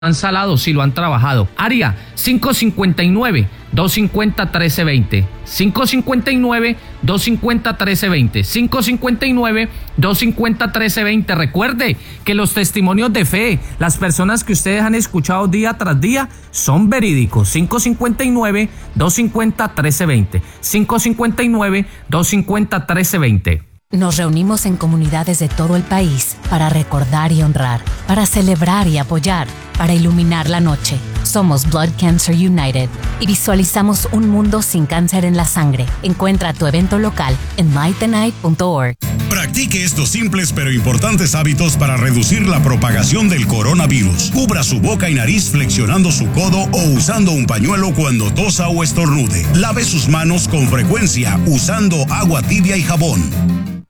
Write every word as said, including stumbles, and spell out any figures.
han salado, si lo han trabajado. Área cinco cinco nueve, dos cinco cero, uno tres dos cero. cinco cinco nueve, dos cinco cero, uno tres dos cero. cinco cinco nueve, dos cinco cero, uno tres dos cero. Recuerde que los testimonios de fe, las personas que ustedes han escuchado día tras día, son verídicos. cinco cinco nueve, dos cinco cero, uno tres dos cero. cinco cinco nueve, dos cinco cero, uno tres dos cero. Nos reunimos en comunidades de todo el país para recordar y honrar, para celebrar y apoyar, para iluminar la noche. Somos Blood Cancer United y visualizamos un mundo sin cáncer en la sangre. Encuentra tu evento local en light the night punto org. Practique estos simples pero importantes hábitos para reducir la propagación del coronavirus. Cubra su boca y nariz flexionando su codo o usando un pañuelo cuando tosa o estornude. Lave sus manos con frecuencia usando agua tibia y jabón.